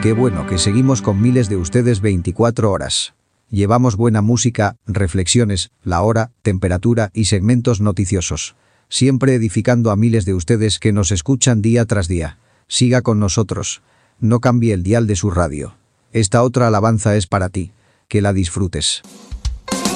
Qué bueno que seguimos con miles de ustedes 24 horas. Llevamos buena música, reflexiones, la hora, temperatura y segmentos noticiosos. Siempre edificando a miles de ustedes que nos escuchan día tras día. Siga con nosotros. No cambie el dial de su radio. Esta otra alabanza es para ti. Que la disfrutes.